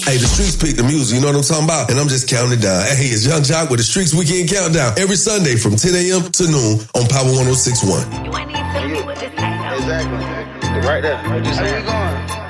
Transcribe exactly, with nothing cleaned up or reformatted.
Hey, the Streets pick the music, you know what I'm talking about? And I'm just counting it down. Hey, it's Young Jock with the Streets Weekend Countdown every Sunday from ten a.m. to noon on Power one oh six point one. You ain't even feeling me with this thing, though. Exactly. Right there. Just where you going?